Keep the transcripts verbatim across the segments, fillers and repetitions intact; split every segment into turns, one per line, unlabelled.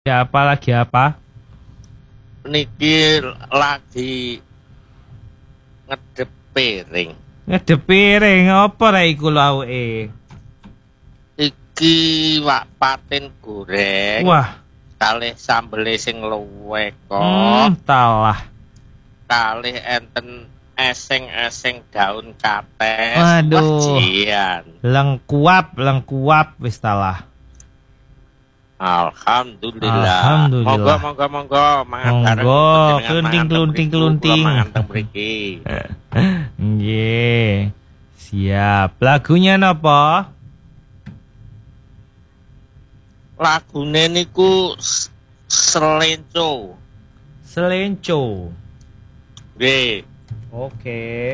Ya, apa lagi apa?
Niki lagi ngedep piring.
Ngedep piring apa ra iku lawuke?
Iki wak patin goreng.
Wah,
Kalih sambele sing luwih
hmm,
kok.
talah.
Kalih enten eseng-eseng daun kates.
Waduh.
Wajian.
Lengkuap, lengkuap wis talah.
Alhamdulillah.
Alhamdulillah.
Monggo monggo monggo mangan bareng
Monggo,
panjenengan
kelunting
mangan teng
kelunting
mriku, kula
kelunting.
mangan teng mriki.
Nggih. Siap. Lagunya napa?
Lagune niku S- Selenco.
Selenco.
Nggih.
Oke.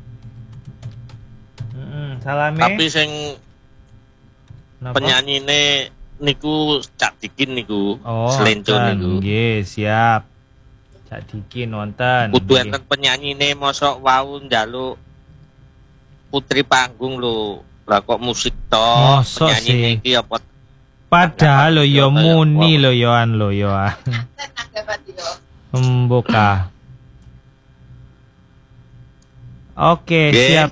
Heeh, salame.
Tapi sing
Napa?
penyanyine niku Cak Dikin niku,
Oh,
Selenco
wonten.
niku.
Nggih, siap. Cak Dikin wonten.
Kudu
Nggih.
enten penyanyine mosok wau njaluk putri panggung lho. Lah kok musik tok,
Mosok
penyanyine
sih.
iki apa
Padahal lo yo
Yo,
muni
yo.
lo yoan lo yo. Membuka. Oke,
Nggih.
siap.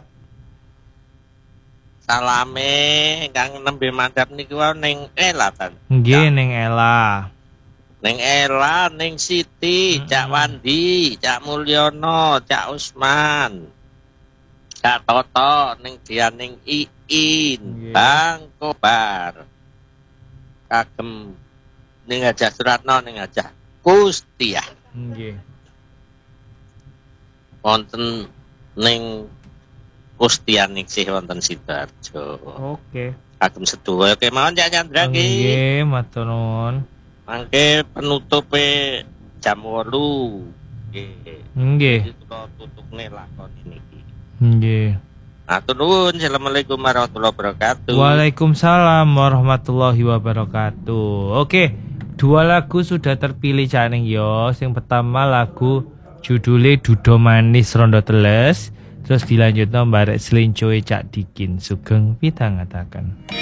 salame kang nembe mandhap niku wae ning Ela kan.
Nggih ning Ela.
Ning Ela, ning Siti, Cak Wandi, Cak Mulyono, Cak Usman. Cak Toto, ning Dianing Iin,
Nggih.
Bang Kobar. Kagem ning Hajah Suratno, ning Hajah Kustiah.
Nggih.
Wonten ning Kustiah sih wonten Sidoarjo.
Oke.
Kagem sedaya kemawon Cak Chandra ki.
Nggih, matur nuwun.
Mangke penutupe jam wolu. Nggih.
Nggih.
Iki kula tutupne lakon niki.
Nggih.
Matur nuwun. Assalamualaikum warahmatullahi wabarakatuh.
Waalaikumsalam warahmatullahi wabarakatuh. Oke, dua lagu sudah terpilih Caning yo. Yang pertama lagu judulnya Dudo Manis Rondo Teles. Terus dilanjutno Barek Selincoe Cak Dikin Sugeng Pitangataken.